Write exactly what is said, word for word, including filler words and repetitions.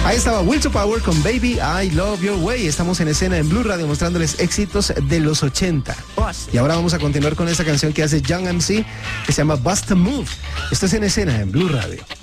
Ahí estaba Will to Power con Baby I Love Your Way. Estamos en escena en Blue Radio mostrándoles éxitos de los ochenta. Y ahora vamos a continuar con esa canción que hace Young M C que se llama Bust a Move. Esto es En Escena en Blue Radio.